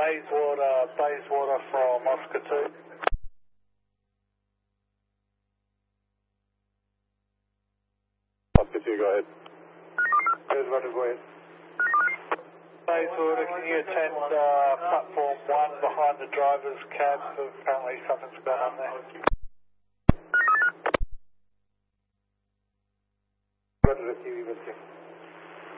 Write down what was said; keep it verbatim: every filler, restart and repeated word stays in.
Bayswater, Bayswater from Oscar two. Oscar two, go ahead. Bayswater, go ahead. Bayswater, can you attend uh, platform one behind the driver's cab? Apparently something's gone on there. Roger, T V,